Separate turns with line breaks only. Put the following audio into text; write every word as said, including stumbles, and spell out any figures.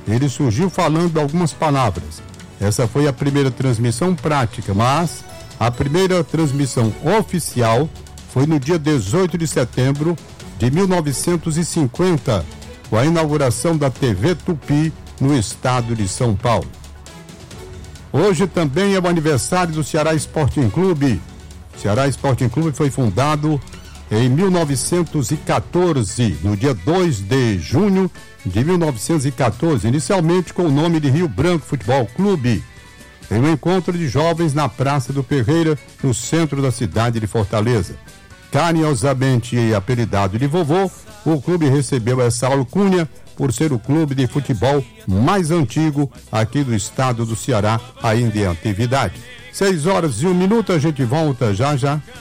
ele surgiu falando algumas palavras. Essa foi a primeira transmissão prática, mas a primeira transmissão oficial foi no dia dezoito de setembro de mil novecentos e cinquenta, com a inauguração da T V Tupi no estado de São Paulo. Hoje também é o aniversário do Ceará Sporting Clube. O Ceará Sporting Clube foi fundado em mil novecentos e quatorze, no dia dois de junho de mil novecentos e quatorze, inicialmente com o nome de Rio Branco Futebol Clube, em um encontro de jovens na Praça do Ferreira, no centro da cidade de Fortaleza. Carinhosamente apelidado de Vovô, o clube recebeu essa alcunha por ser o clube de futebol mais antigo aqui do estado do Ceará, ainda em atividade. Seis horas e um minuto, a gente volta já já.